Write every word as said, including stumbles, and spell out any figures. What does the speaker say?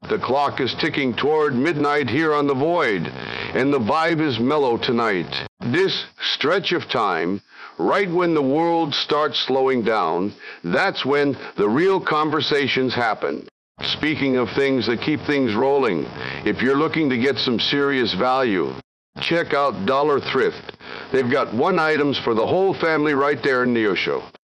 The clock is ticking toward midnight here on the Void, and the vibe is mellow tonight. This stretch of time, right when the world starts slowing down, that's when the real conversations happen. Speaking of things that keep things rolling, if you're looking to get some serious value, check out Dollar Thrift. They've got one items for the whole family right there in Neosho.